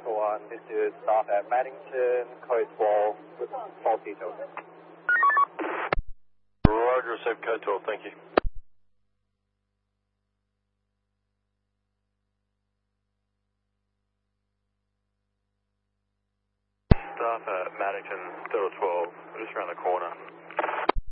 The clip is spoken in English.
Total 1, this is staff at Maddington, code 12, with false details. Roger, save code 12, thank you. Staff at Maddington, Total 12, we're just around the corner.